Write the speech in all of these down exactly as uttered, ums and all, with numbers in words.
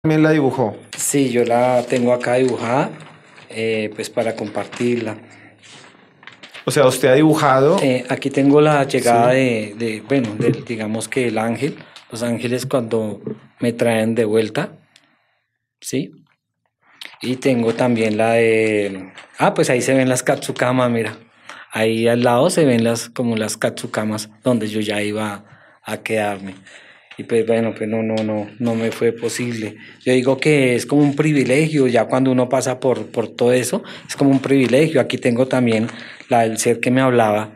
También la dibujó. Sí, yo la tengo acá dibujada, eh, pues para compartirla. O sea, usted ha dibujado. Eh, aquí tengo la llegada Sí. de, de, bueno, del- digamos que el ángel, los ángeles cuando me traen de vuelta, ¿sí? Y tengo también la de, ah, pues ahí se ven las Katsukamas, mira. Ahí al lado se ven las, como las Katsukamas, donde yo ya iba a quedarme. Y pues bueno, pues no, no, no, no me fue posible. Yo digo que es como un privilegio, ya cuando uno pasa por, por todo eso, es como un privilegio. Aquí tengo también la del ser que me hablaba,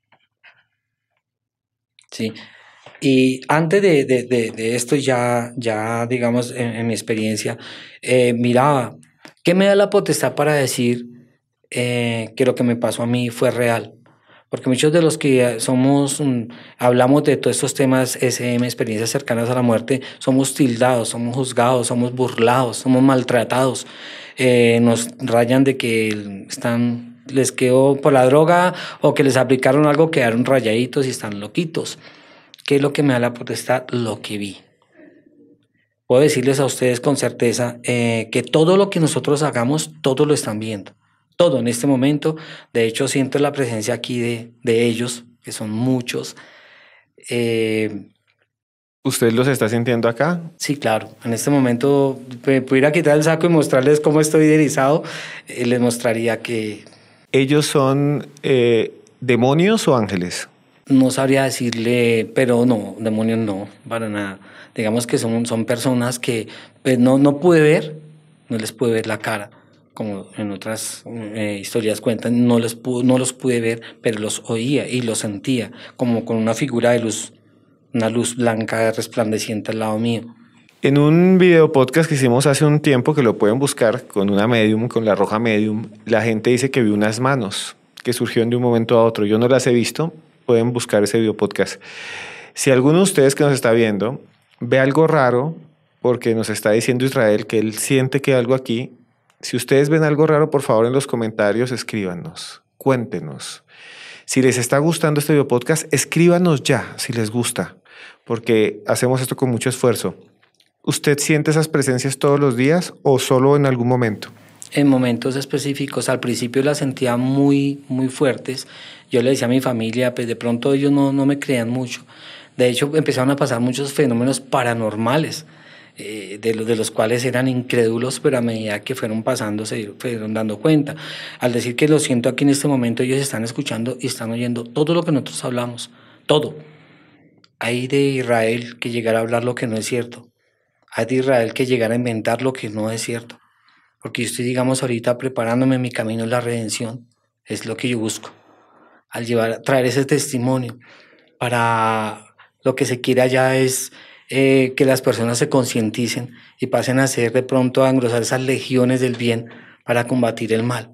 ¿sí? Y antes de, de, de, de esto ya, ya digamos, en, en mi experiencia, eh, miraba, ¿qué me da la potestad para decir eh, que lo que me pasó a mí fue real? Porque muchos de los que somos, mm, hablamos de todos estos temas S M, experiencias cercanas a la muerte, somos tildados, somos juzgados, somos burlados, somos maltratados. Eh, nos rayan de que están, les quedó por la droga o que les aplicaron algo, quedaron rayaditos y están loquitos. ¿Qué es lo que me da la potestad? Lo que vi. Puedo decirles a ustedes con certeza eh, que todo lo que nosotros hagamos, todo lo están viendo. Todo en este momento. De hecho, siento la presencia aquí de, de ellos, que son muchos. Eh, ¿Usted los está sintiendo acá? sí, claro. En este momento, me pudiera quitar el saco y mostrarles cómo estoy erizado. Eh, les mostraría que ¿Ellos son eh, demonios o ángeles? no sabría decirle, pero no, demonios no, para nada. Digamos que son, son personas que pues, no, no pude ver, no les pude ver la cara, como en otras eh, historias cuentan, no, les pude, no los pude ver, pero los oía y los sentía, como con una figura de luz, una luz blanca resplandeciente al lado mío. En un video podcast que hicimos hace un tiempo, que lo pueden buscar con una medium, con la roja medium, la gente dice que vio unas manos que surgieron de un momento a otro. Yo no las he visto, pueden buscar ese video podcast. Si alguno de ustedes que nos está viendo ve algo raro, porque nos está diciendo Israel que él siente que hay algo aquí, si ustedes ven algo raro, por favor en los comentarios escríbanos, cuéntenos. Si les está gustando este video podcast, escríbanos ya si les gusta, porque hacemos esto con mucho esfuerzo. ¿Usted siente esas presencias todos los días o solo en algún momento? En momentos específicos, al principio las sentía muy, muy fuertes. Yo le decía a mi familia, pues de pronto ellos no, no me creían mucho. De hecho, empezaron a pasar muchos fenómenos paranormales, eh, de, los, de los cuales eran incrédulos, pero a medida que fueron pasando se fueron dando cuenta. Al decir que lo siento aquí en este momento, ellos están escuchando y están oyendo todo lo que nosotros hablamos, todo. Hay de Israel que llegara a hablar lo que no es cierto. Hay de Israel que llegara a inventar lo que no es cierto. Porque yo estoy, digamos, ahorita preparándome, mi camino es la redención, es lo que yo busco. Al llevar, traer ese testimonio, para lo que se quiere allá es eh, que las personas se concienticen y pasen a ser de pronto a engrosar esas legiones del bien para combatir el mal.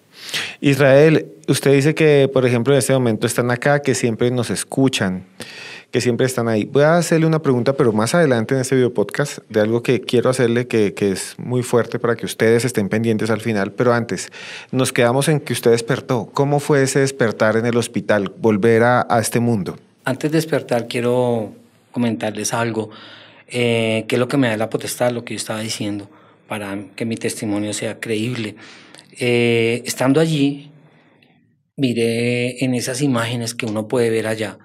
Israel, usted dice que, por ejemplo, en este momento están acá, que siempre nos escuchan, que siempre están ahí. Voy a hacerle una pregunta, pero más adelante en este video podcast, de algo que quiero hacerle que, que es muy fuerte para que ustedes estén pendientes al final. Pero antes, nos quedamos en que usted despertó. ¿Cómo fue ese despertar en el hospital, volver a, a este mundo? Antes de despertar, quiero comentarles algo, eh, que es lo que me da la potestad, lo que yo estaba diciendo, para que mi testimonio sea creíble. Eh, estando allí, miré en esas imágenes que uno puede ver allá,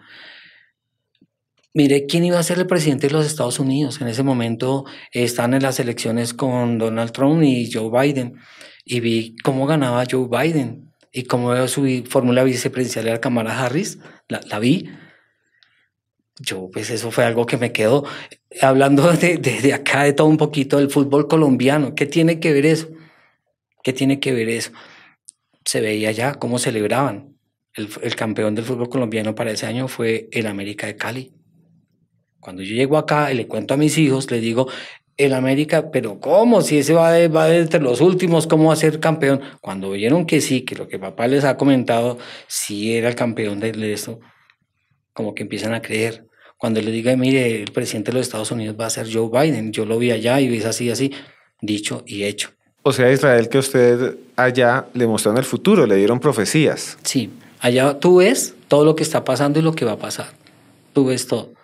miré quién iba a ser el presidente de los Estados Unidos. En ese momento eh, estaban en las elecciones con Donald Trump y Joe Biden, y vi cómo ganaba Joe Biden y cómo su vi- fórmula vicepresidencial era Kamala Harris, la, la vi. Yo, pues eso fue algo que me quedó. Hablando de, de, de acá, de todo un poquito del fútbol colombiano, ¿qué tiene que ver eso? ¿Qué tiene que ver eso? Se veía ya cómo celebraban. El, el campeón del fútbol colombiano para ese año fue el América de Cali. Cuando yo llego acá y le cuento a mis hijos, les digo, el América, pero ¿cómo? Si ese va, de, va de entre los últimos, ¿cómo va a ser campeón? Cuando vieron que sí, que lo que papá les ha comentado, sí era el campeón de esto, como que empiezan a creer. Cuando les diga, mire, el presidente de los Estados Unidos va a ser Joe Biden, yo lo vi allá y es así, así, dicho y hecho. O sea, Israel, que usted allá le mostraron el futuro, le dieron profecías. Sí, allá tú ves todo lo que está pasando y lo que va a pasar. Tú ves todo.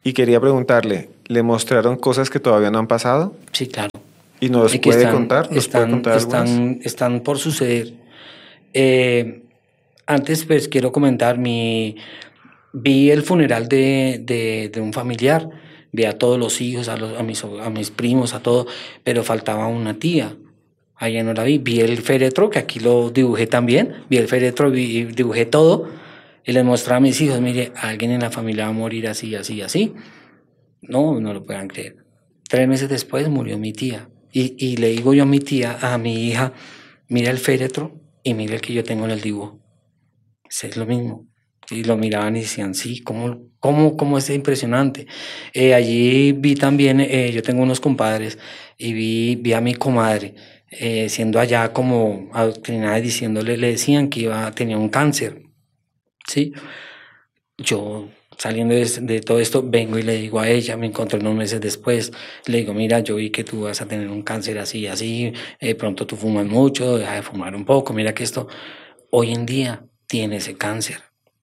Y quería preguntarle, ¿le mostraron cosas que todavía no han pasado? Sí, claro. ¿Y nos Y que puede están, contar? ¿Nos puede están, contar algunas? están, están por suceder. Eh, antes, pues quiero comentar, mi, vi el funeral de, de, de un familiar, vi a todos los hijos, a, los, a, mis, a mis primos, a todo, pero faltaba una tía. Allá no la vi. Vi el féretro, que aquí lo dibujé también, vi el féretro, vi, dibujé todo, y les mostraba a mis hijos, mire, alguien en la familia va a morir así, así, así. No, no lo puedan creer. Tres meses después murió mi tía. Y, y le digo yo a mi tía, a mi hija, mira el féretro y mira el que yo tengo en el dibujo. Es lo mismo. Y lo miraban y decían, sí, ¿cómo, cómo, cómo es impresionante? Eh, allí vi también, eh, yo tengo unos compadres, y vi, vi a mi comadre, eh, siendo allá como adoctrinada, diciéndole, le decían que iba, tenía un cáncer, ¿sí? Yo, saliendo de, de todo esto, vengo y le digo a ella, me encontré unos meses después, le digo, mira, yo vi que tú vas a tener un cáncer así, así, eh, pronto tú fumas mucho, deja de fumar un poco, mira que esto, hoy en día tiene ese cáncer.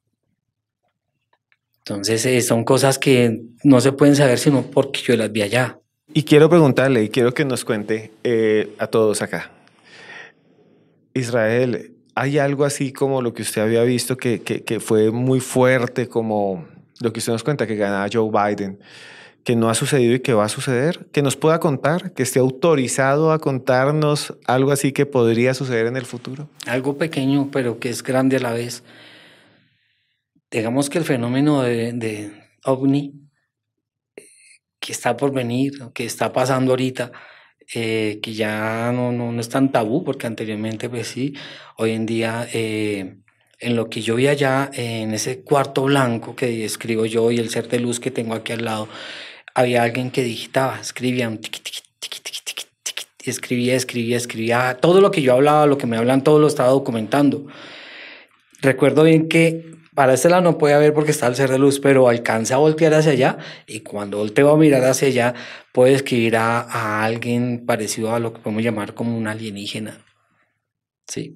Entonces, eh, son cosas que no se pueden saber sino porque yo las vi allá. Y quiero preguntarle, y quiero que nos cuente eh, a todos acá. Israel, ¿hay algo así como lo que usted había visto que, que, que fue muy fuerte, como lo que usted nos cuenta, que ganaba Joe Biden, que no ha sucedido y que va a suceder? ¿Que nos pueda contar? ¿Que esté autorizado a contarnos algo así que podría suceder en el futuro? Algo pequeño, pero que es grande a la vez. Digamos que el fenómeno de, de ovni, que está por venir, que está pasando ahorita, eh, que ya no, no, no es tan tabú, porque anteriormente pues sí, hoy en día, eh, en lo que yo vi allá, eh, en ese cuarto blanco que escribo yo y el ser de luz que tengo aquí al lado, había alguien que digitaba, escribía un tiqui, tiqui, tiqui, tiqui, tiqui, tiqui, y escribía, escribía, escribía, todo lo que yo hablaba, lo que me hablan, todo lo estaba documentando. Recuerdo bien que para este lado no podía ver porque está el ser de luz, pero alcancé a voltear hacia allá, y cuando volteo a mirar hacia allá, puedo escribir a, a alguien parecido a lo que podemos llamar como un alienígena, ¿sí?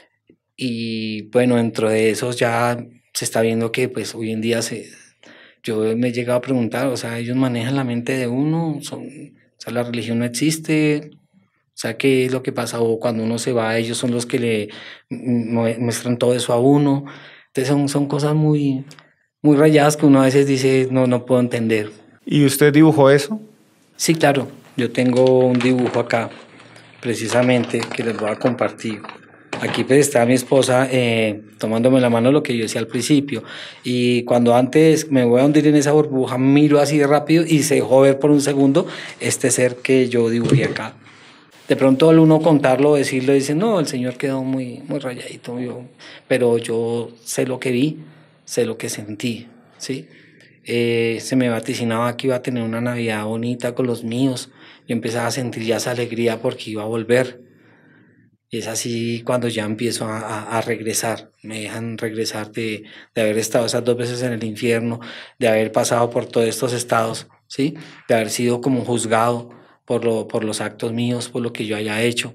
Y bueno, dentro de esos ya se está viendo que pues hoy en día se, yo me he llegado a preguntar, o sea, ellos manejan la mente de uno, son, o sea, la religión no existe, o sea, ¿qué es lo que pasa? O cuando uno se va, ellos son los que le muestran todo eso a uno. Entonces son, son cosas muy, muy rayadas que uno a veces dice, no, no puedo entender. ¿Y usted dibujó eso? Sí, claro, yo tengo un dibujo acá, precisamente, que les voy a compartir. Aquí pues está mi esposa eh, tomándome la mano, lo que yo decía al principio, y cuando antes me voy a hundir en esa burbuja, miro así de rápido y se dejó ver por un segundo este ser que yo dibujé acá. De pronto al uno contarlo, decirlo, dice, no, el señor quedó muy, muy rayadito, yo, pero yo sé lo que vi, sé lo que sentí, ¿sí? Eh, se me vaticinaba que iba a tener una Navidad bonita con los míos, yo empezaba a sentir ya esa alegría porque iba a volver, y es así cuando ya empiezo a, a, a regresar, me dejan regresar de, de haber estado esas dos veces en el infierno, de haber pasado por todos estos estados, ¿sí? De haber sido como juzgado por, lo, por los actos míos, por lo que yo haya hecho,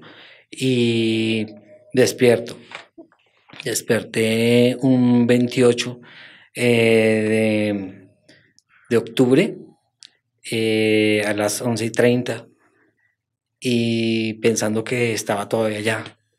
y despierto. Desperté un veintiocho eh, de, de octubre eh, a las once y treinta, y pensando que estaba todavía allá,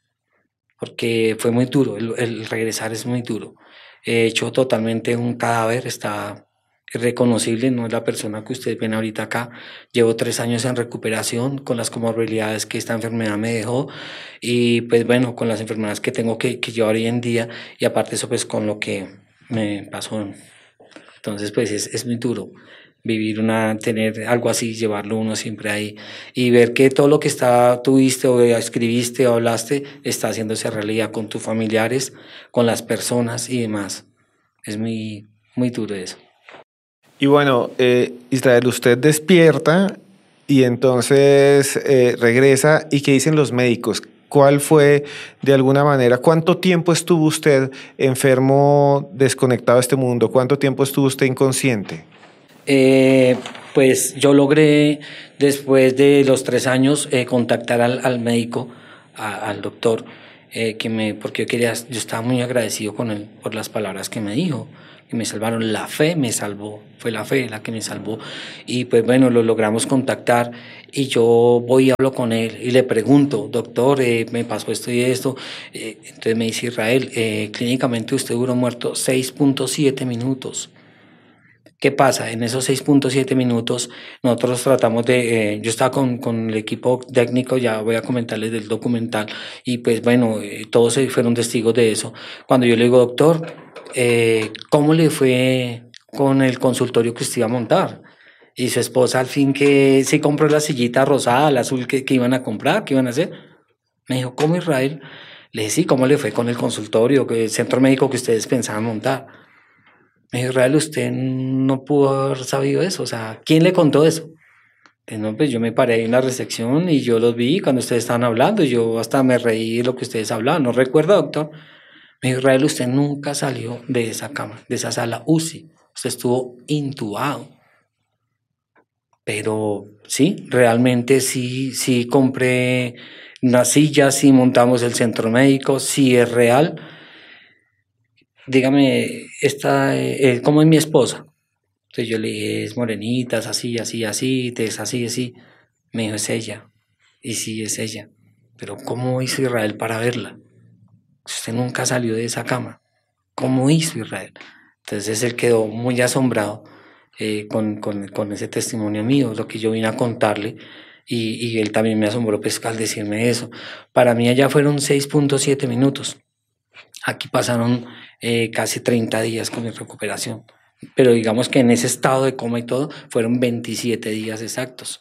porque fue muy duro, el, el regresar es muy duro. He hecho totalmente un cadáver, está irreconocible, no es la persona que ustedes ven ahorita acá. Llevo tres años en recuperación con las comorbilidades que esta enfermedad me dejó, y pues bueno, con las enfermedades que tengo que, que llevar hoy en día, y aparte eso pues con lo que me pasó. Entonces pues es, es muy duro vivir una, tener algo así, llevarlo uno siempre ahí, y ver que todo lo que está, tuviste o escribiste o hablaste está haciéndose realidad con tus familiares, con las personas y demás. Es muy, muy duro eso. Y bueno, eh, Israel, usted despierta y entonces eh, regresa. ¿Y qué dicen los médicos? ¿Cuál fue, de alguna manera, cuánto tiempo estuvo usted enfermo, desconectado de este mundo? ¿Cuánto tiempo estuvo usted inconsciente? Eh, pues yo logré, después de los tres años, eh, contactar al, al médico, a, al doctor, eh, que me, porque yo quería, yo estaba muy agradecido con él por las palabras que me dijo, y me salvaron. La fe me salvó, fue la fe la que me salvó. Y pues bueno, lo logramos contactar y yo voy y hablo con él y le pregunto, doctor, eh, me pasó esto y esto. Eh, entonces me dice Israel, eh, clínicamente usted duró muerto seis punto siete minutos. ¿Qué pasa? En esos seis punto siete minutos nosotros tratamos de, eh, yo estaba con, con el equipo técnico, ya voy a comentarles del documental, y pues bueno, eh, todos se fueron testigos de eso. Cuando yo le digo, doctor, eh, ¿cómo le fue con el consultorio que usted iba a montar? Y su esposa al fin que sí compró la sillita rosada, la azul que, que iban a comprar, que iban a hacer. Me dijo, ¿cómo Israel? Le dije, sí, ¿cómo le fue con el consultorio, el centro médico que ustedes pensaban montar? Me dijo, Israel, usted no pudo haber sabido eso, o sea, ¿quién le contó eso? Pues no, pues yo me paré en la recepción y yo los vi cuando ustedes estaban hablando, y yo hasta me reí de lo que ustedes hablaban, ¿no recuerda, doctor? Me dijo, Israel, usted nunca salió de esa cama, de esa sala U C I, usted estuvo intubado. Pero sí, realmente sí, sí compré una silla, sí montamos el centro médico, sí es real. Dígame, esta, eh, ¿cómo es mi esposa? Entonces yo le dije, es morenita, es así, así, así, es así, así. Me dijo, es ella. Y sí, es ella. Pero ¿cómo hizo Israel para verla? Usted nunca salió de esa cama. ¿Cómo hizo Israel? Entonces él quedó muy asombrado eh, con, con, con ese testimonio mío, lo que yo vine a contarle. Y, y él también me asombró pues, al decirme eso. Para mí allá fueron seis punto siete minutos. Aquí pasaron eh, casi treinta días con mi recuperación. Pero digamos que en ese estado de coma y todo, fueron veintisiete días exactos.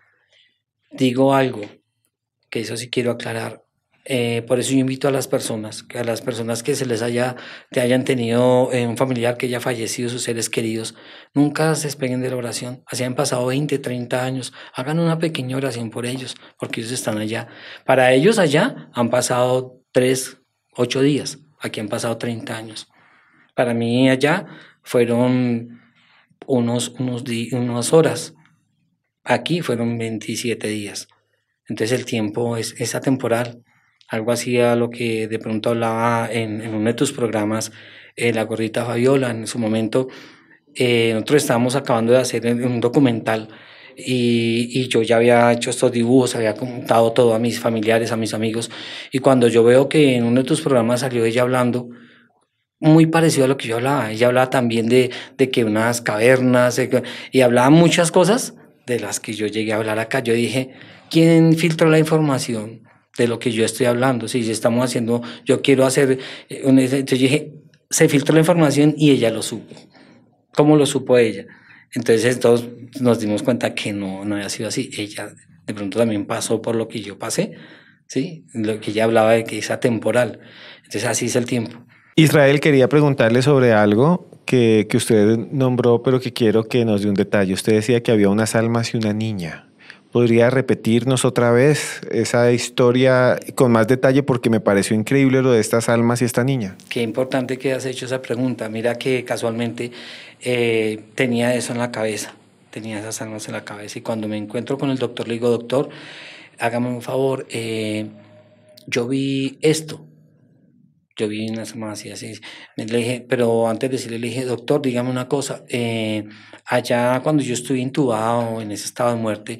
Digo algo, que eso sí quiero aclarar. Eh, por eso yo invito a las personas, que a las personas que se les haya, te hayan tenido eh, un familiar que haya fallecido, sus seres queridos, nunca se despeguen de la oración. Así han pasado veinte, treinta años, hagan una pequeña oración por ellos, porque ellos están allá. Para ellos allá han pasado tres, ocho días, aquí han pasado treinta años. Para mí allá fueron unos, unos di- unas horas, aquí fueron veintisiete días. Entonces el tiempo es, es atemporal. Algo así a lo que de pronto hablaba en, en uno de tus programas, eh, la gordita Fabiola. En su momento, eh, nosotros estábamos acabando de hacer un documental y, y yo ya había hecho estos dibujos, había contado todo a mis familiares, a mis amigos. Y cuando yo veo que en uno de tus programas salió ella hablando, muy parecido a lo que yo hablaba. Ella hablaba también de, de que unas cavernas, eh, y hablaba muchas cosas de las que yo llegué a hablar acá. Yo dije, ¿quién filtró la información de lo que yo estoy hablando? Si estamos haciendo, yo quiero hacer, eh, un, entonces yo dije, se filtró la información y ella lo supo. ¿Cómo lo supo ella? Entonces todos nos dimos cuenta que no, no había sido así. Ella de pronto también pasó por lo que yo pasé, ¿sí? Lo que ella hablaba de que es atemporal. Entonces así es el tiempo. Israel, quería preguntarle sobre algo que, que usted nombró, pero que quiero que nos dé un detalle. Usted decía que había unas almas y una niña. ¿Podría repetirnos otra vez esa historia con más detalle? Porque me pareció increíble lo de estas almas y esta niña. Qué importante que has hecho esa pregunta. Mira que casualmente eh, tenía eso en la cabeza, tenía esas almas en la cabeza. Y cuando me encuentro con el doctor, le digo, doctor, hágame un favor, eh, yo vi esto. Yo vi unas más y así. Le dije, pero antes de decirle, le dije, doctor, dígame una cosa. Eh, allá cuando yo estuve intubado en ese estado de muerte,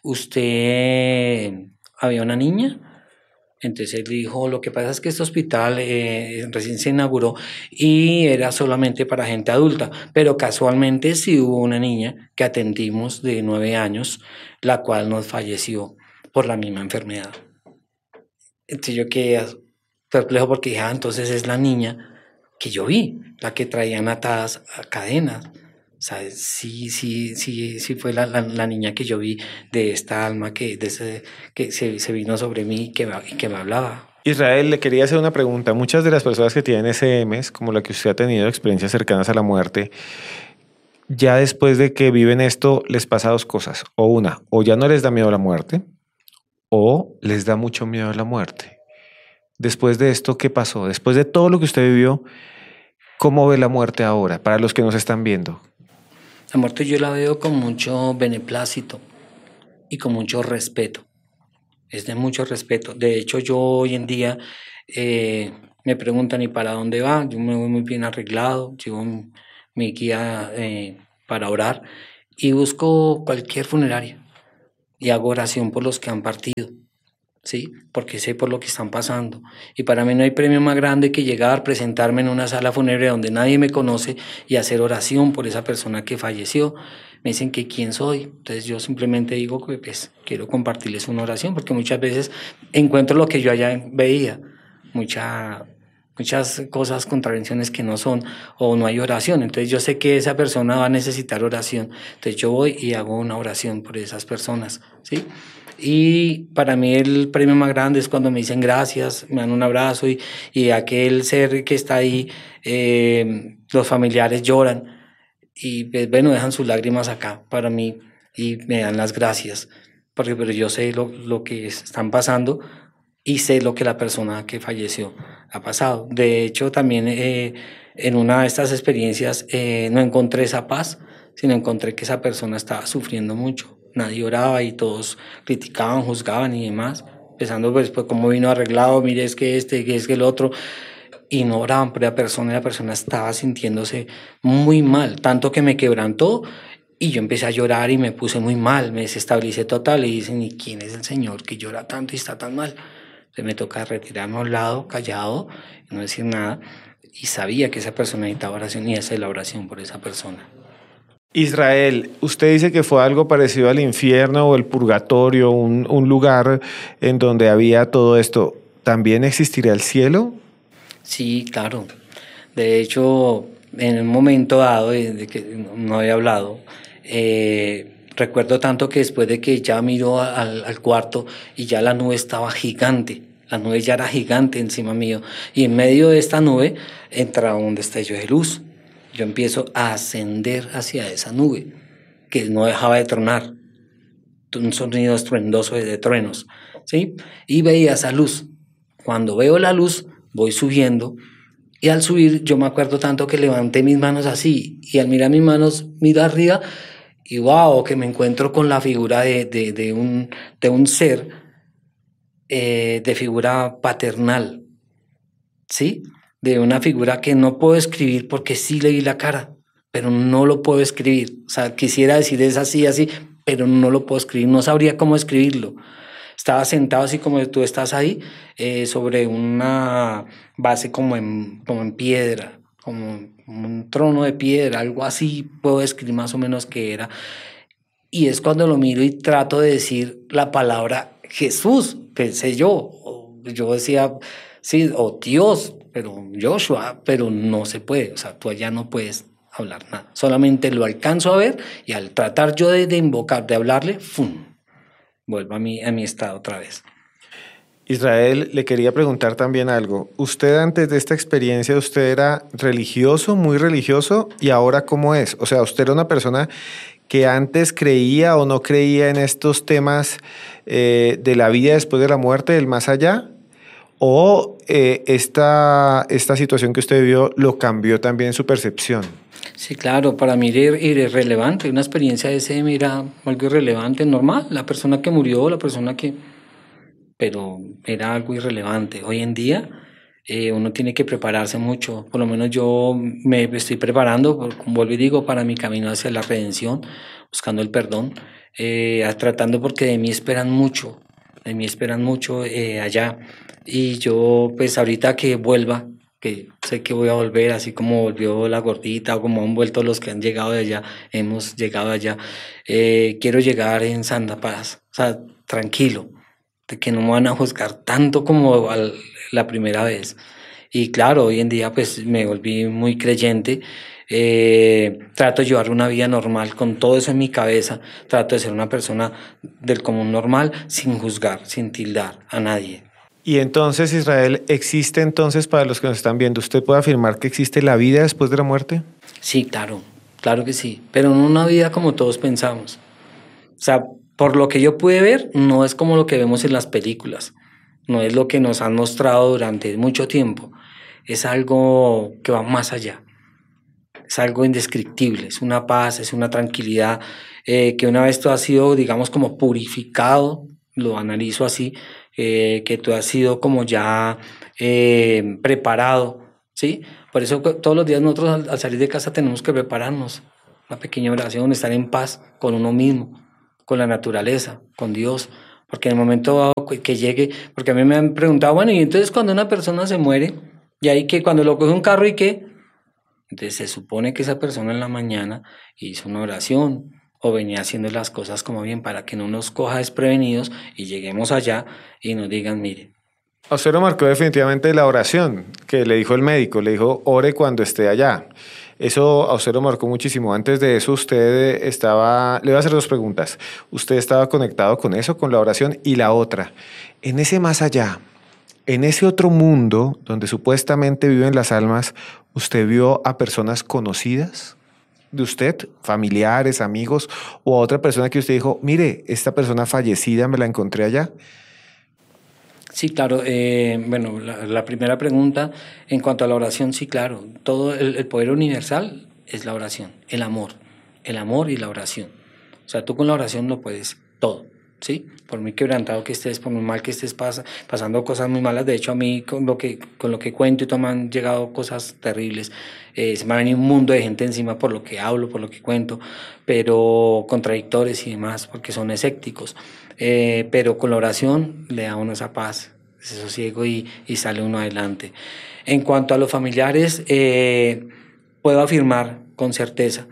¿usted había una niña? Entonces él dijo, lo que pasa es que este hospital eh, recién se inauguró y era solamente para gente adulta, pero casualmente sí hubo una niña que atendimos de nueve años, la cual nos falleció por la misma enfermedad. Entonces yo quedé perplejo porque dije, ah, entonces es la niña que yo vi, la que traían atadas a cadenas. O sea, sí, sí, sí, sí fue la, la, la niña que yo vi de esta alma que, de ese, que se, se vino sobre mí y que, y que me hablaba. Israel, le quería hacer una pregunta. Muchas de las personas que tienen S Ms, como la que usted ha tenido, experiencias cercanas a la muerte, ya después de que viven esto, les pasa dos cosas. O una, o ya no les da miedo a la muerte, o les da mucho miedo a la muerte. Después de esto, ¿qué pasó? Después de todo lo que usted vivió, ¿cómo ve la muerte ahora para los que nos están viendo? La muerte yo la veo con mucho beneplácito y con mucho respeto. Es de mucho respeto. De hecho, yo hoy en día eh, me preguntan, ¿y para dónde va? Yo me voy muy bien arreglado, llevo mi guía eh, para orar, y busco cualquier funeraria y hago oración por los que han partido, ¿sí? Porque sé por lo que están pasando. Y para mí no hay premio más grande que llegar, presentarme en una sala funeraria donde nadie me conoce y hacer oración por esa persona que falleció. Me dicen que quién soy, entonces yo simplemente digo que pues quiero compartirles una oración, porque muchas veces encuentro lo que yo allá veía, mucha, muchas cosas, contravenciones que no son, o no hay oración. Entonces yo sé que esa persona va a necesitar oración, entonces yo voy y hago una oración por esas personas, ¿sí? Y para mí el premio más grande es cuando me dicen gracias, me dan un abrazo, y, y aquel ser que está ahí, eh, los familiares lloran y pues, bueno, dejan sus lágrimas acá para mí y me dan las gracias, porque pero yo sé lo, lo que están pasando y sé lo que la persona que falleció ha pasado. De hecho, también eh, en una de estas experiencias eh, no encontré esa paz, sino encontré que esa persona estaba sufriendo mucho. Nadie oraba y todos criticaban, juzgaban y demás, empezando pues, pues cómo vino arreglado, mire, es que este, que es que el otro, y no oraban por la persona, y la persona estaba sintiéndose muy mal, tanto que me quebrantó y yo empecé a llorar y me puse muy mal, me desestabilicé total, y dicen, ¿y quién es el Señor que llora tanto y está tan mal? Entonces me toca retirarme a un lado, callado, no decir nada, y sabía que esa persona necesitaba oración y hacer la oración por esa persona. Israel, usted dice que fue algo parecido al infierno o el purgatorio, un, un lugar en donde había todo esto. ¿También existiría el cielo? Sí, claro. De hecho, en un momento dado, de, de que no había hablado, eh, recuerdo tanto que después de que ya miró al, al cuarto y ya la nube estaba gigante, la nube ya era gigante encima mío, y en medio de esta nube entra un destello de luz. Yo empiezo a ascender hacia esa nube que no dejaba de tronar, un sonido estruendoso de truenos, ¿sí? Y veía esa luz. Cuando veo la luz, voy subiendo, y al subir yo me acuerdo tanto que levanté mis manos así, y al mirar mis manos miro arriba y wow, que me encuentro con la figura de, de, de, un, de un ser eh, de figura paternal, ¿sí? De una figura que no puedo escribir porque sí le vi la cara, pero no lo puedo escribir. O sea, quisiera decir es así, así, pero no lo puedo escribir, no sabría cómo escribirlo. Estaba sentado así como tú estás ahí, eh, sobre una base como en, como en piedra, como un trono de piedra, algo así puedo describir más o menos qué era. Y es cuando lo miro y trato de decir la palabra Jesús, pensé yo. Yo decía, sí, o Dios, pero Joshua, pero no se puede. O sea, tú allá no puedes hablar nada. Solamente lo alcanzo a ver, y al tratar yo de, de invocar, de hablarle, ¡fum!, vuelvo a mi, a mi estado otra vez. Israel, le quería preguntar también algo. Usted antes de esta experiencia, usted era religioso, muy religioso, y ahora ¿cómo es? O sea, usted era una persona que antes creía o no creía en estos temas eh, de la vida después de la muerte, del más allá, o eh, esta, esta situación que usted vio lo cambió también su percepción. Sí, claro, para mí era irrelevante. Una experiencia de ese era algo irrelevante, normal. La persona que murió, la persona que... pero era algo irrelevante. Hoy en día eh, uno tiene que prepararse mucho, por lo menos yo me estoy preparando, por, como vuelvo y digo, para mi camino hacia la redención, buscando el perdón, eh, tratando porque de mí esperan mucho, de mí esperan mucho eh, allá, y yo pues ahorita que vuelva, que sé que voy a volver, así como volvió la gordita o como han vuelto los que han llegado de allá, hemos llegado allá, eh, quiero llegar en santa paz, o sea, tranquilo, de que no me van a juzgar tanto como al, la primera vez. Y claro, hoy en día pues me volví muy creyente, eh, trato de llevar una vida normal con todo eso en mi cabeza, trato de ser una persona del común normal, sin juzgar, sin tildar a nadie. Y entonces, Israel, ¿existe entonces, para los que nos están viendo, usted puede afirmar que existe la vida después de la muerte? Sí, claro, claro que sí, pero no una vida como todos pensamos. O sea, por lo que yo pude ver, no es como lo que vemos en las películas, no es lo que nos han mostrado durante mucho tiempo, es algo que va más allá, es algo indescriptible, es una paz, es una tranquilidad, eh, que una vez tú has sido, digamos, como purificado, lo analizo así, eh, que tú has sido como ya eh, preparado, ¿sí? Por eso todos los días nosotros al, al salir de casa tenemos que prepararnos, una pequeña oración, estar en paz con uno mismo, con la naturaleza, con Dios, porque en el momento que llegue, porque a mí me han preguntado, bueno, y entonces cuando una persona se muere, y ahí que cuando lo coge un carro y qué, entonces se supone que esa persona en la mañana hizo una oración o venía haciendo las cosas como bien para que no nos coja desprevenidos y lleguemos allá y nos digan, mire. A usted lo marcó definitivamente la oración que le dijo el médico, le dijo, ore cuando esté allá. Eso a usted lo marcó muchísimo. Antes de eso usted estaba, le voy a hacer dos preguntas. ¿Usted estaba conectado con eso, con la oración? Y la otra, en ese más allá, en ese otro mundo donde supuestamente viven las almas, ¿usted vio a personas conocidas de usted, familiares, amigos, o a otra persona que usted dijo, mire, esta persona fallecida me la encontré allá? Sí, claro. Eh, bueno, la, la primera pregunta, en cuanto a la oración, sí, claro. Todo el, el poder universal es la oración, el amor, el amor y la oración. O sea, tú con la oración lo puedes todo, ¿sí? Por muy quebrantado que estés, por muy mal que estés pasa, pasando cosas muy malas. De hecho, a mí con lo que, con lo que cuento y todo me han llegado cosas terribles. Eh, se me ha venido un mundo de gente encima por lo que hablo, por lo que cuento, pero contradictores y demás, porque son escépticos. Eh, pero con la oración le da a uno esa paz, ese sosiego y, y sale uno adelante. En cuanto a los familiares, eh, puedo afirmar con certeza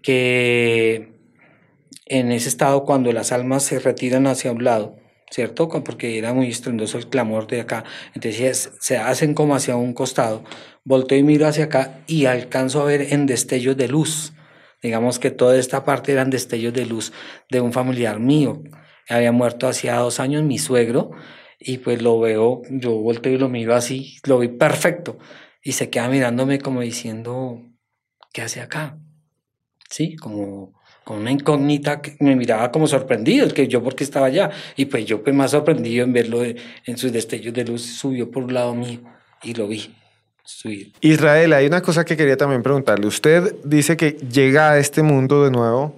que en ese estado, cuando las almas se retiran hacia un lado, ¿cierto? Porque era muy estruendoso el clamor de acá, entonces se hacen como hacia un costado, volteo y miro hacia acá y alcanzo a ver en destellos de luz. Digamos que toda esta parte eran destellos de luz de un familiar mío. Había muerto hacía dos años mi suegro y pues lo veo, yo volteo y lo miro así, lo vi perfecto y se queda mirándome como diciendo, ¿qué hace acá? Sí, como con una incógnita que me miraba como sorprendido, el que yo porque estaba allá y pues yo pues más sorprendido en verlo de, en sus destellos de luz, subió por un lado mío y lo vi subir. Israel, hay una cosa que quería también preguntarle. Usted dice que llega a este mundo de nuevo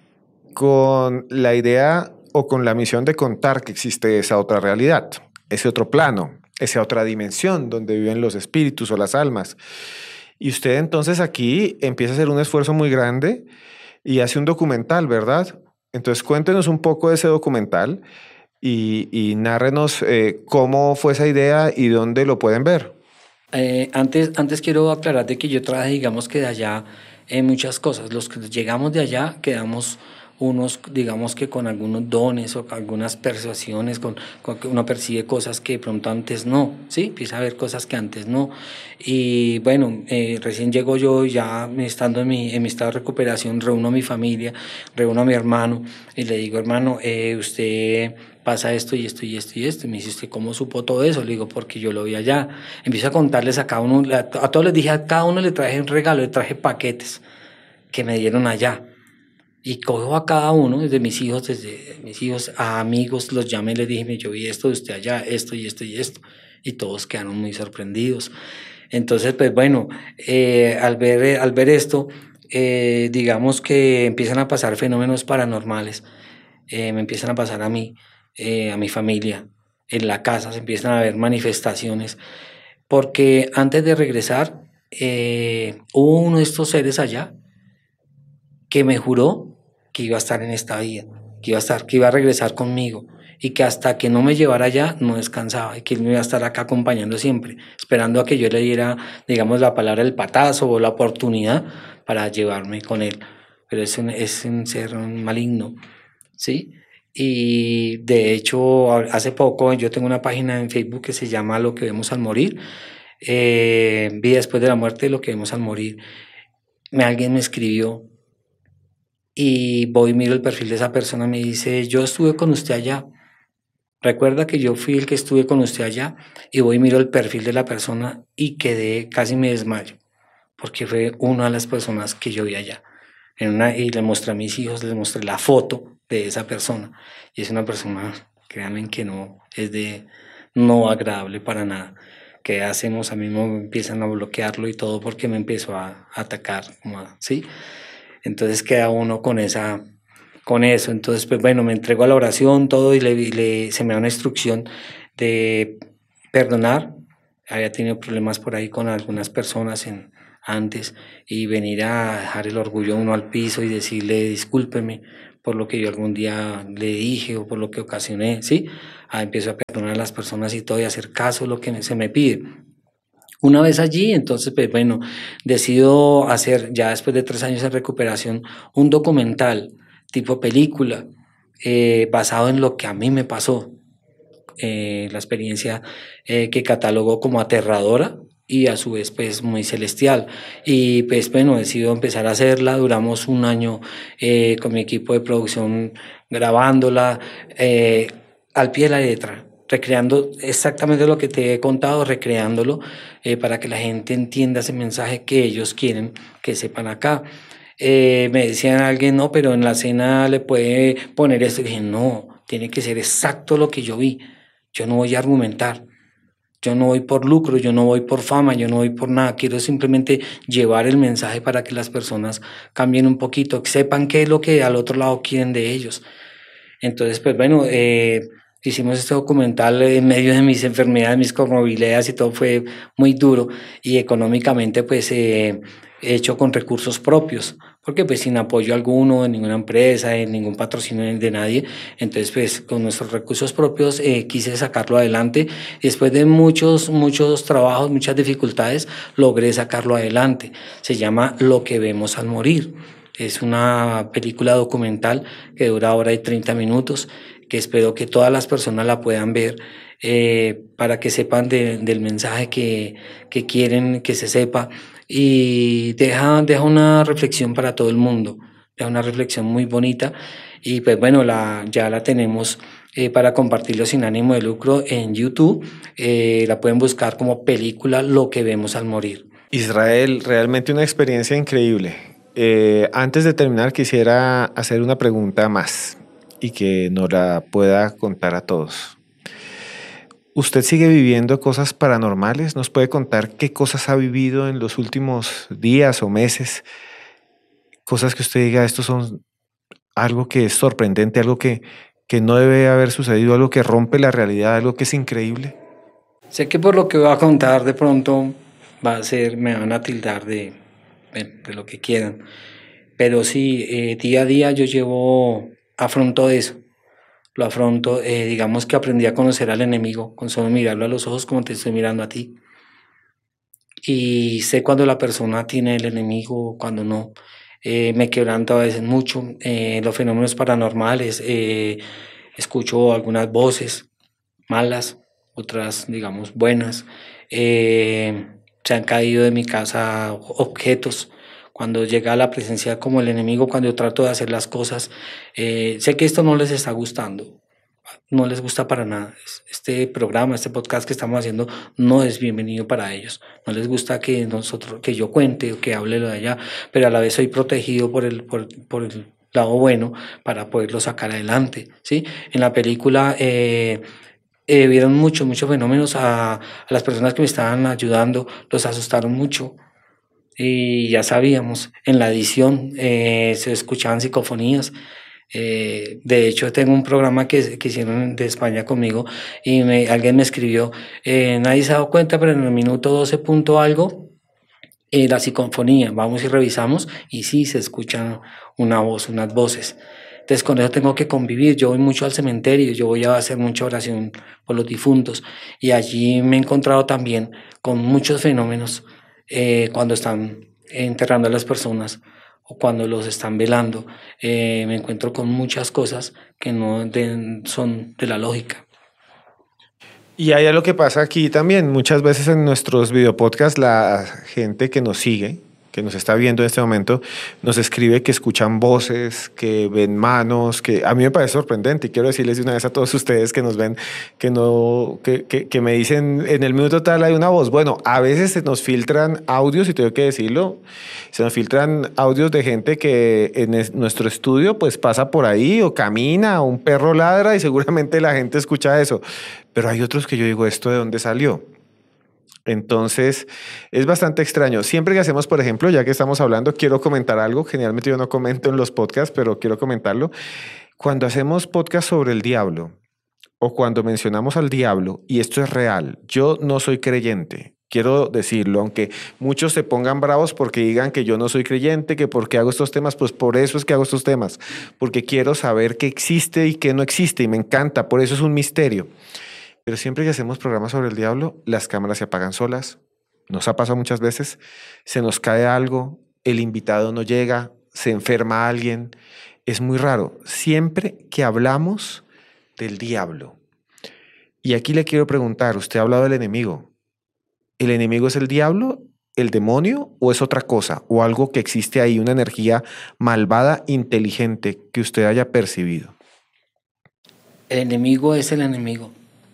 con la idea o con la misión de contar que existe esa otra realidad, ese otro plano, esa otra dimensión donde viven los espíritus o las almas. Y usted entonces aquí empieza a hacer un esfuerzo muy grande y hace un documental, ¿verdad? Entonces cuéntenos un poco de ese documental y, y nárrenos eh, cómo fue esa idea y dónde lo pueden ver. Eh, antes, antes quiero aclarar de que yo traje, digamos que de allá, en muchas cosas. Los que llegamos de allá quedamos unos, digamos que con algunos dones o algunas persuasiones, con, con que uno percibe cosas que de pronto antes no, ¿sí? Empieza a ver cosas que antes no. Y bueno, eh, recién llego yo, ya estando en mi, en mi estado de recuperación, reúno a mi familia, reúno a mi hermano y le digo, hermano, eh, usted pasa esto y esto y esto y esto. Y me dice, ¿usted cómo supo todo eso? Le digo, porque yo lo vi allá. Empiezo a contarles a cada uno, a, a todos les dije, a cada uno le traje un regalo, le traje paquetes que me dieron allá. Y cojo a cada uno, desde mis hijos, desde mis hijos a amigos, los llamé y les dije, yo vi esto de usted allá, esto y esto y esto. Y todos quedaron muy sorprendidos. Entonces, pues bueno, eh, al, ver, al ver esto, eh, digamos que empiezan a pasar fenómenos paranormales. Eh, me empiezan a pasar a mí, eh, a mi familia. En la casa se empiezan a ver manifestaciones. Porque antes de regresar, eh, hubo uno de estos seres allá que me juró que iba a estar en esta vida, que iba a estar, que iba a regresar conmigo y que hasta que no me llevara allá no descansaba y que él me iba a estar acá acompañando siempre, esperando a que yo le diera, digamos, la palabra del patazo o la oportunidad para llevarme con él. Pero es un, es un ser maligno, ¿sí? Y de hecho, hace poco yo tengo una página en Facebook que se llama Lo que vemos al morir, eh, Vida después de la muerte, Lo que vemos al morir. Me, alguien me escribió y voy y miro el perfil de esa persona, me dice, yo estuve con usted allá, recuerda que yo fui el que estuve con usted allá, y voy y miro el perfil de la persona y quedé, casi me desmayo, porque fue una de las personas que yo vi allá. En una, y le mostré a mis hijos, les mostré la foto de esa persona, y es una persona, créanme que no, es de, no agradable para nada. ¿Qué hacemos? A mí me empiezan a bloquearlo y todo porque me empiezo a, a atacar, ¿sí? Entonces queda uno con esa, con eso. Entonces, pues bueno, me entrego a la oración, todo, y le, le, se me da una instrucción de perdonar. Había tenido problemas por ahí con algunas personas en, antes y venir a dejar el orgullo uno al piso y decirle discúlpeme por lo que yo algún día le dije o por lo que ocasioné, ¿sí? Ah, empiezo a perdonar a las personas y todo y hacer caso a lo que se me pide. Una vez allí, entonces, pues bueno, decido hacer, ya después de tres años en recuperación, un documental tipo película eh, basado en lo que a mí me pasó. Eh, la experiencia eh, que catalogó como aterradora y a su vez pues muy celestial, y pues bueno, decido empezar a hacerla. Duramos un año eh, con mi equipo de producción grabándola eh, al pie de la letra, recreando exactamente lo que te he contado, recreándolo eh, para que la gente entienda ese mensaje que ellos quieren que sepan acá. Eh, me decían alguien, no, pero en la escena le puede poner esto, y dije, no, tiene que ser exacto lo que yo vi. Yo no voy a argumentar, yo no voy por lucro, yo no voy por fama, yo no voy por nada. Quiero simplemente llevar el mensaje para que las personas cambien un poquito, sepan qué es lo que al otro lado quieren de ellos. Entonces, pues bueno, eh, hicimos este documental en medio de mis enfermedades, mis comorbilidades y todo fue muy duro, y económicamente pues eh, hecho con recursos propios, porque pues sin apoyo alguno de ninguna empresa, de ningún patrocinio de nadie. Entonces pues con nuestros recursos propios eh, quise sacarlo adelante. Después de muchos, muchos trabajos, muchas dificultades, logré sacarlo adelante. Se llama Lo que vemos al morir. Es una película documental que dura hora y treinta minutos, que espero que todas las personas la puedan ver eh, para que sepan de, del mensaje que, que quieren que se sepa, y deja, deja una reflexión para todo el mundo, deja una reflexión muy bonita, y pues bueno, la, ya la tenemos eh, para compartirlo sin ánimo de lucro en YouTube. Eh, la pueden buscar como película Lo que vemos al morir. Israel, realmente una experiencia increíble. Eh, antes de terminar, quisiera hacer una pregunta más y que nos la pueda contar a todos. ¿Usted sigue viviendo cosas paranormales? ¿Nos puede contar qué cosas ha vivido en los últimos días o meses? Cosas que usted diga, estos son algo que es sorprendente, algo que, que no debe haber sucedido, algo que rompe la realidad, algo que es increíble. Sé que por lo que voy a contar de pronto va a ser, me van a tildar de, de, de lo que quieran, pero sí, eh, día a día yo llevo, afronto eso, lo afronto, eh, digamos que aprendí a conocer al enemigo con solo mirarlo a los ojos como te estoy mirando a ti, y sé cuando la persona tiene el enemigo, cuando no. Eh, me quebranto a veces mucho, eh, los fenómenos paranormales, eh, escucho algunas voces malas, otras, digamos, buenas. Eh, se han caído de mi casa objetos. Cuando llega la presencia como el enemigo, cuando yo trato de hacer las cosas, eh, sé que esto no les está gustando, no les gusta para nada. Este programa, este podcast que estamos haciendo no es bienvenido para ellos. No les gusta que nosotros, que yo cuente o que hable lo de allá, pero a la vez soy protegido por el, por, por el lado bueno para poderlo sacar adelante, ¿sí? En la película eh, eh, vieron muchos, muchos fenómenos. A, a las personas que me estaban ayudando, los asustaron mucho. Y ya sabíamos, en la edición eh, se escuchaban psicofonías. Eh, de hecho, tengo un programa que, que hicieron de España conmigo, y me, alguien me escribió, eh, nadie se ha dado cuenta, pero en el minuto doce punto algo, eh, la psicofonía, vamos y revisamos, y sí se escuchan una voz, unas voces. Entonces con eso tengo que convivir. Yo voy mucho al cementerio, yo voy a hacer mucha oración por los difuntos, y allí me he encontrado también con muchos fenómenos eh, cuando están enterrando a las personas o cuando los están velando. Eh, me encuentro con muchas cosas que no de, son de la lógica. Y hay algo que pasa aquí también. Muchas veces en nuestros videopodcasts la gente que nos sigue, que nos está viendo en este momento, nos escribe que escuchan voces, que ven manos, que a mí me parece sorprendente, y quiero decirles de una vez a todos ustedes que nos ven, que no, que, que, que me dicen en el minuto tal hay una voz. Bueno, a veces se nos filtran audios, y tengo que decirlo, se nos filtran audios de gente que en es, nuestro estudio pues pasa por ahí o camina, o un perro ladra y seguramente la gente escucha eso, pero hay otros que yo digo, ¿esto de dónde salió? Entonces, es bastante extraño. Siempre que hacemos, por ejemplo, ya que estamos hablando, quiero comentar algo. Generalmente yo no comento en los podcasts, pero quiero comentarlo. Cuando hacemos podcast sobre el diablo o cuando mencionamos al diablo, y esto es real, yo no soy creyente. Quiero decirlo, aunque muchos se pongan bravos porque digan que yo no soy creyente, que por qué hago estos temas, pues por eso es que hago estos temas, porque quiero saber qué existe y qué no existe, y me encanta, por eso es un misterio. Pero siempre que hacemos programas sobre el diablo, las cámaras se apagan solas, nos ha pasado muchas veces, se nos cae algo, el invitado no llega, se enferma alguien, es muy raro. Siempre que hablamos del diablo, y aquí le quiero preguntar, usted ha hablado del enemigo. ¿El enemigo es el diablo, el demonio o es otra cosa? ¿O algo que existe ahí, una energía malvada, inteligente que usted haya percibido? El enemigo es el enemigo.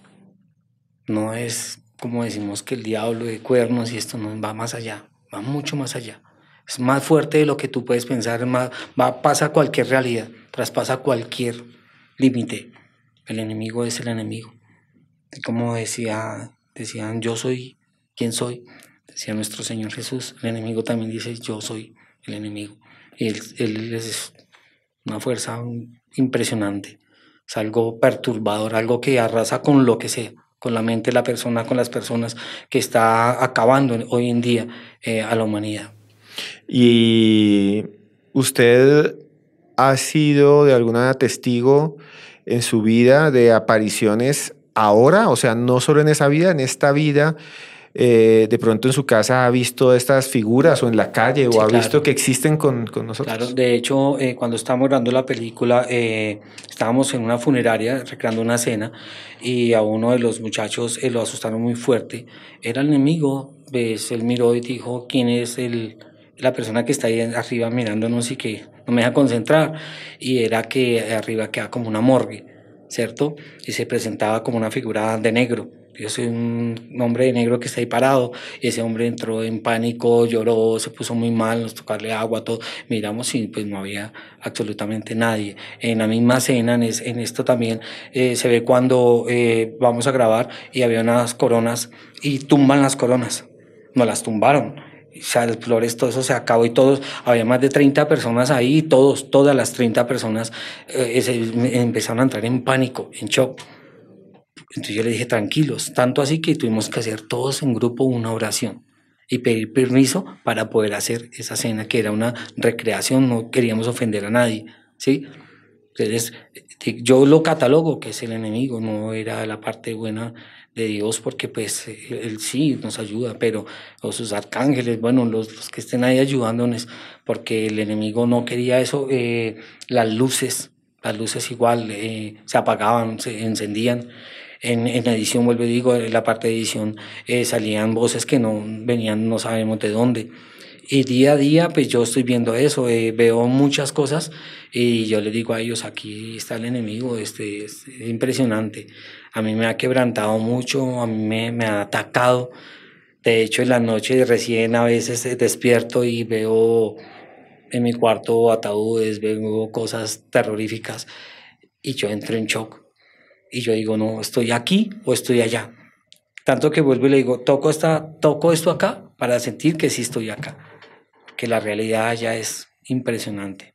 No es como decimos que el diablo de cuernos y esto no va más allá, va mucho más allá. Es más fuerte de lo que tú puedes pensar, más, va, pasa cualquier realidad, traspasa cualquier límite. El enemigo es el enemigo. Y como decía, decían, yo soy quien soy, decía nuestro Señor Jesús. El enemigo también dice, yo soy el enemigo. Y él, él es una fuerza impresionante, es algo perturbador, algo que arrasa con lo que sea, con la mente de la persona, con las personas, que está acabando hoy en día eh, a la humanidad. ¿Y usted ha sido de alguna testigo en su vida de apariciones ahora? O sea, no solo en esa vida, en esta vida, eh, de pronto en su casa ha visto estas figuras o en la calle o Sí, ha claro. visto que existen con, con nosotros. Claro, de hecho, eh, cuando estábamos grabando la película, eh, estábamos en una funeraria recreando una cena y a uno de los muchachos eh, lo asustaron muy fuerte. Era el enemigo, pues él miró y dijo, ¿quién es el, la persona que está ahí arriba mirándonos y que no me deja concentrar? Y era que arriba queda como una morgue, ¿cierto? Y se presentaba como una figura de negro. Yo soy un hombre de negro que está ahí parado, y ese hombre entró en pánico, lloró, se puso muy mal, nos tocó darle agua, todo. Miramos y pues no había absolutamente nadie. En la misma cena, en, es, en esto también, eh, se ve cuando eh, vamos a grabar y había unas coronas y tumban las coronas, nos las tumbaron. O sea, las flores, todo eso se acabó y todos, había más de treinta personas ahí y todos, todas las treinta personas eh, se, empezaron a entrar en pánico, en shock. Entonces yo le dije, tranquilos, tanto así que tuvimos que hacer todos en grupo una oración y pedir permiso para poder hacer esa cena, que era una recreación, no queríamos ofender a nadie, ¿sí? Entonces yo lo catalogo que es el enemigo, no era la parte buena de Dios, porque pues él sí nos ayuda, pero o sus arcángeles, bueno, los, los que estén ahí ayudándonos, porque el enemigo no quería eso, eh, las luces, las luces igual eh, se apagaban, se encendían. En, en edición, vuelvo y digo, en la parte de edición eh, salían voces que no venían, no sabemos de dónde. Y día a día, pues yo estoy viendo eso, eh, veo muchas cosas y yo les digo a ellos, aquí está el enemigo, este, es impresionante. A mí me ha quebrantado mucho, a mí me, me ha atacado. De hecho, en la noche recién a veces despierto y veo en mi cuarto ataúdes, veo cosas terroríficas y yo entro en shock. Y yo digo, no, ¿estoy aquí o estoy allá? Tanto que vuelvo y le digo, toco, esta, toco esto acá para sentir que sí estoy acá, que la realidad ya es impresionante.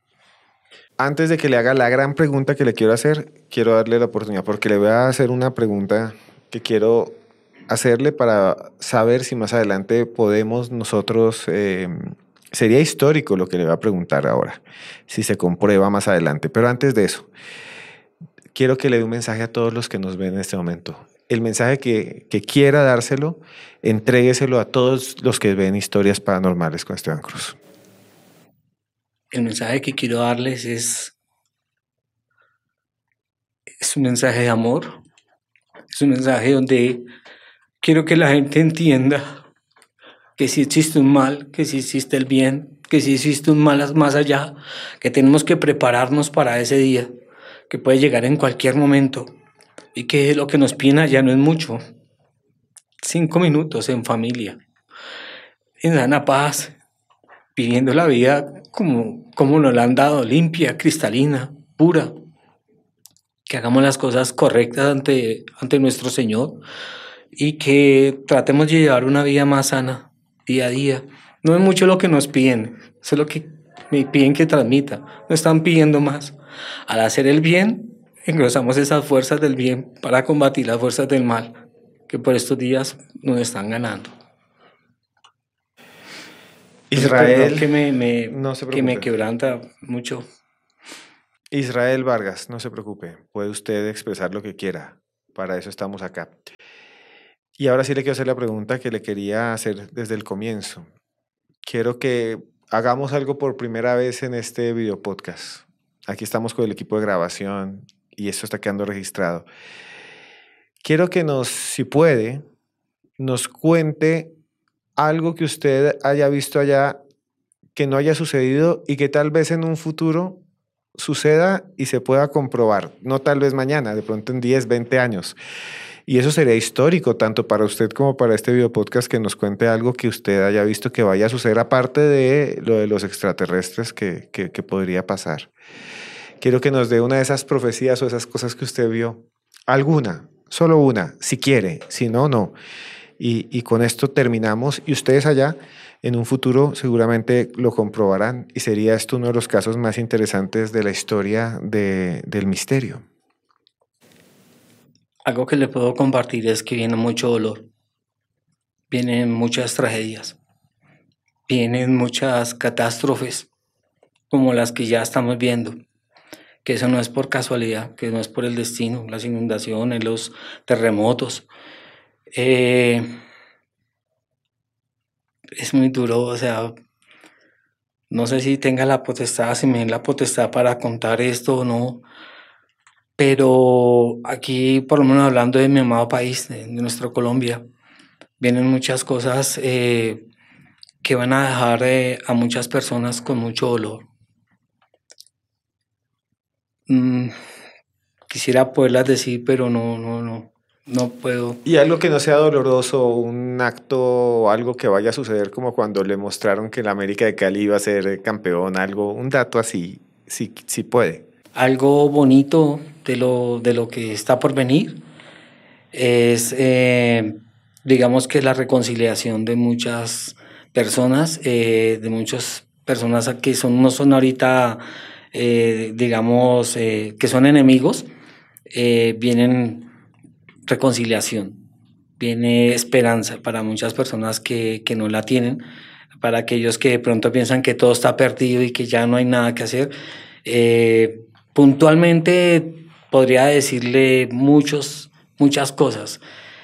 Antes de que le haga la gran pregunta que le quiero hacer, quiero darle la oportunidad porque le voy a hacer una pregunta que quiero hacerle para saber si más adelante podemos nosotros... Eh, sería histórico lo que le voy a preguntar ahora, si se comprueba más adelante. Pero antes de eso, quiero que le dé un mensaje a todos los que nos ven en este momento. El mensaje que, que quiera dárselo, entrégueselo a todos los que ven Historias Paranormales con Esteban Cruz. El mensaje que quiero darles es, es un mensaje de amor, es un mensaje donde quiero que la gente entienda que sí existe un mal, que sí existe el bien, que sí existe un mal más allá, que tenemos que prepararnos para ese día, que puede llegar en cualquier momento y que lo que nos piden allá no es mucho. Cinco minutos en familia, en sana paz, viviendo la vida como, como nos la han dado, limpia, cristalina, pura. Que hagamos las cosas correctas ante, ante nuestro Señor y que tratemos de llevar una vida más sana día a día. No es mucho lo que nos piden, eso es lo que me piden que transmita, no están pidiendo más. Al hacer el bien, engrosamos esas fuerzas del bien para combatir las fuerzas del mal, que por estos días nos están ganando. Israel, que me, me, no se que me preocupe. quebranta mucho. Israel Vargas, no se preocupe, puede usted expresar lo que quiera, para eso estamos acá. Y ahora sí le quiero hacer la pregunta que le quería hacer desde el comienzo. Quiero que hagamos algo por primera vez en este video podcast. Aquí estamos con el equipo de grabación y esto está quedando registrado. Quiero que nos, si puede, nos cuente algo que usted haya visto allá que no haya sucedido y que tal vez en un futuro suceda y se pueda comprobar. No tal vez mañana, de pronto en diez, veinte años. Y eso sería histórico, tanto para usted como para este video podcast, que nos cuente algo que usted haya visto que vaya a suceder, aparte de lo de los extraterrestres que, que, que podría pasar. Quiero que nos dé una de esas profecías o esas cosas que usted vio. Alguna, solo una, si quiere, si no, no. Y, y con esto terminamos. Y ustedes allá, en un futuro, seguramente lo comprobarán. Y sería esto uno de los casos más interesantes de la historia de, del misterio. Algo que le puedo compartir es que viene mucho dolor, vienen muchas tragedias, vienen muchas catástrofes como las que ya estamos viendo, que eso no es por casualidad, que no es por el destino, las inundaciones, los terremotos. Eh, es muy duro, o sea, no sé si tenga la potestad, si me den la potestad para contar esto o no, pero aquí, por lo menos hablando de mi amado país, de, de nuestra Colombia, vienen muchas cosas eh, que van a dejar eh, a muchas personas con mucho dolor. Mm, quisiera poderlas decir, pero no, no, no, no puedo. Y algo que no sea doloroso, un acto o algo que vaya a suceder como cuando le mostraron que el América de Cali iba a ser campeón, algo, un dato así, si, si puede. Algo bonito de lo, de lo que está por venir es, eh, digamos que la reconciliación de muchas personas, eh, de muchas personas que son, no son ahorita, eh, digamos, eh, que son enemigos, eh, vienen reconciliación, viene esperanza para muchas personas que, que no la tienen, para aquellos que de pronto piensan que todo está perdido y que ya no hay nada que hacer. Eh, puntualmente podría decirle muchos, muchas cosas,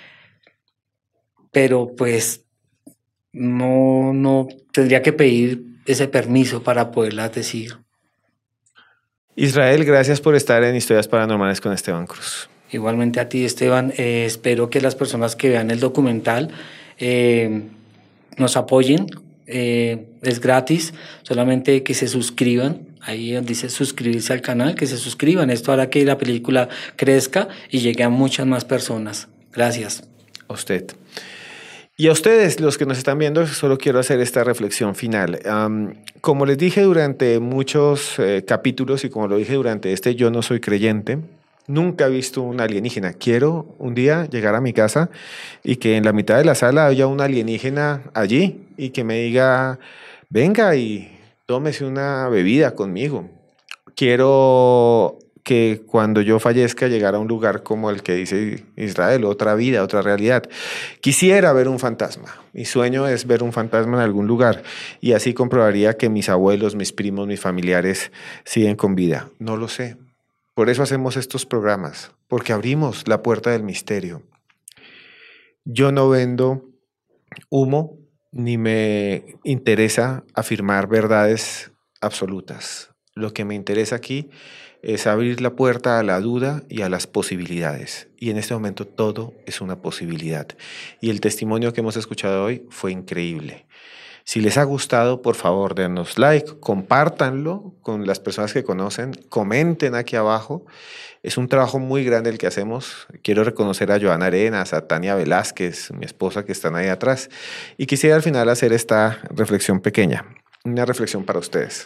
pero pues no, no tendría que pedir ese permiso para poderlas decir. Israel, gracias por estar en Historias Paranormales con Esteban Cruz. Igualmente a ti, Esteban, eh, espero que las personas que vean el documental eh, nos apoyen, eh, es gratis, solamente que se suscriban, ahí dice suscribirse al canal, que se suscriban, esto hará que la película crezca y llegue a muchas más personas. Gracias. A usted. Y a ustedes, los que nos están viendo, solo quiero hacer esta reflexión final. Um, como les dije durante muchos eh, capítulos y como lo dije durante este, yo no soy creyente. Nunca he visto un alienígena. Quiero un día llegar a mi casa y que en la mitad de la sala haya un alienígena allí y que me diga, venga y tómese una bebida conmigo. Quiero que cuando yo fallezca llegara a un lugar como el que dice Israel, otra vida, otra realidad. Quisiera ver un fantasma. Mi sueño es ver un fantasma en algún lugar y así comprobaría que mis abuelos, mis primos, mis familiares siguen con vida. No lo sé. Por eso hacemos estos programas, porque abrimos la puerta del misterio. Yo no vendo humo ni me interesa afirmar verdades absolutas. Lo que me interesa aquí es abrir la puerta a la duda y a las posibilidades. Y en este momento todo es una posibilidad. Y el testimonio que hemos escuchado hoy fue increíble. Si les ha gustado, por favor, denos like, compártanlo con las personas que conocen, comenten aquí abajo. Es un trabajo muy grande el que hacemos. Quiero reconocer a Joana Arenas, a Tania Velázquez, mi esposa, que están ahí atrás. Y quisiera al final hacer esta reflexión pequeña, una reflexión para ustedes.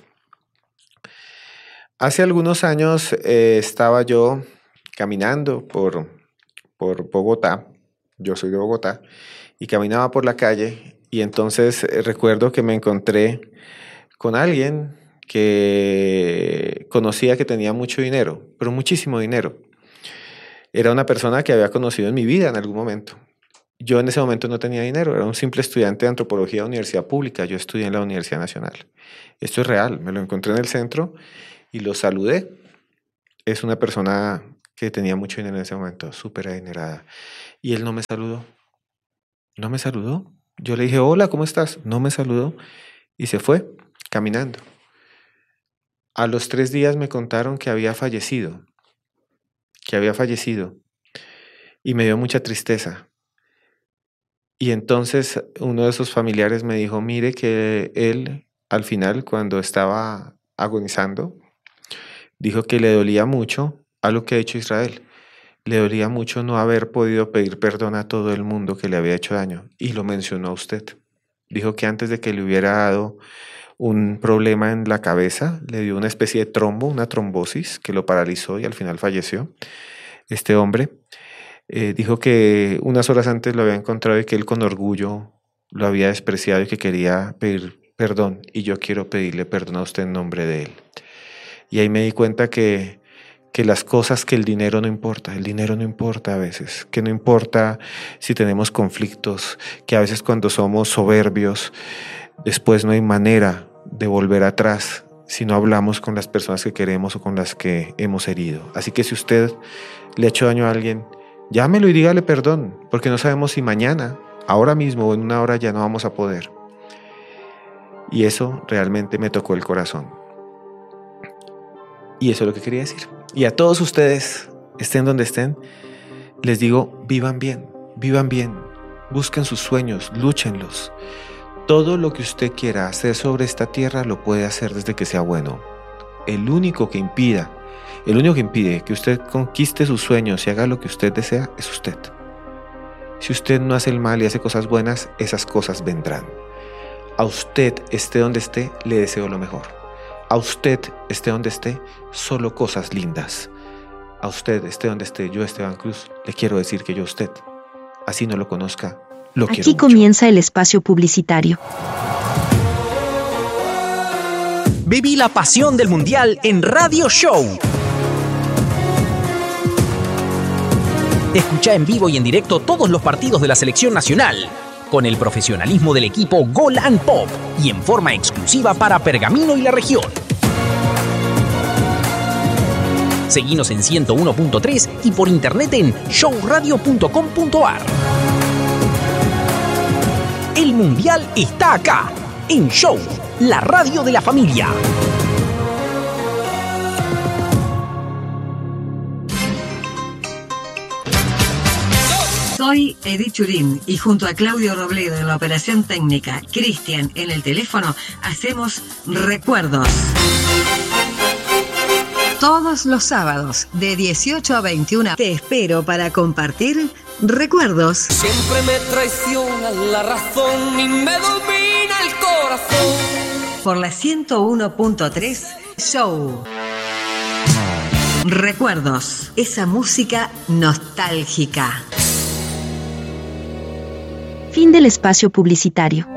Hace algunos años eh, estaba yo caminando por, por Bogotá, yo soy de Bogotá, y caminaba por la calle y entonces eh, recuerdo que me encontré con alguien que conocía que tenía mucho dinero, pero muchísimo dinero. Era una persona que había conocido en mi vida en algún momento. Yo en ese momento no tenía dinero, era un simple estudiante de antropología de universidad pública, yo estudié en la Universidad Nacional. Esto es real, me lo encontré en el centro y lo saludé. Es una persona que tenía mucho dinero en ese momento, súper adinerada. Y él no me saludó. No me saludó. Yo le dije, hola, ¿cómo estás? No me saludó y se fue caminando. A los tres días me contaron que había fallecido, que había fallecido y me dio mucha tristeza. Y entonces uno de sus familiares me dijo, mire que él al final cuando estaba agonizando, dijo que le dolía mucho algo que ha hecho Israel. Le dolía mucho no haber podido pedir perdón a todo el mundo que le había hecho daño. Y lo mencionó a usted. Dijo que antes de que le hubiera dado un problema en la cabeza, le dio una especie de trombo, una trombosis, que lo paralizó y al final falleció. Este hombre eh, dijo que unas horas antes lo había encontrado y que él con orgullo lo había despreciado y que quería pedir perdón. Y yo quiero pedirle perdón a usted en nombre de él. Y ahí me di cuenta que que las cosas, que el dinero no importa, el dinero no importa a veces, que no importa si tenemos conflictos, que a veces cuando somos soberbios, después no hay manera de volver atrás si no hablamos con las personas que queremos o con las que hemos herido. Así que si usted le ha hecho daño a alguien, llámelo y dígale perdón, porque no sabemos si mañana, ahora mismo o en una hora ya no vamos a poder. Y eso realmente me tocó el corazón. Y eso es lo que quería decir. Y a todos ustedes, estén donde estén, les digo, vivan bien, vivan bien, busquen sus sueños, lúchenlos. Todo lo que usted quiera hacer sobre esta tierra lo puede hacer desde que sea bueno. El único que impida, el único que impide que usted conquiste sus sueños y haga lo que usted desea es usted. Si usted no hace el mal y hace cosas buenas, esas cosas vendrán. A usted, esté donde esté, le deseo lo mejor. A usted, esté donde esté, solo cosas lindas. A usted, esté donde esté, yo, Esteban Cruz, le quiero decir que yo a usted, así no lo conozca, lo quiero mucho. Aquí comienza el espacio publicitario. Viví la pasión del Mundial en Radio Show. Escucha en vivo y en directo todos los partidos de la selección nacional, con el profesionalismo del equipo Gol and Pop y en forma exclusiva para Pergamino y la región. Seguinos en ciento uno punto tres y por internet en show radio punto com punto a r. El Mundial está acá, en Show, la radio de la familia. Soy Edith Churín y junto a Claudio Robledo en la operación técnica, Cristian en el teléfono, hacemos Recuerdos. Todos los sábados de dieciocho a veintiuna te espero para compartir Recuerdos. Siempre me traiciona la razón y me domina el corazón. Por la ciento uno punto tres Show. Recuerdos, esa música nostálgica. Fin del espacio publicitario.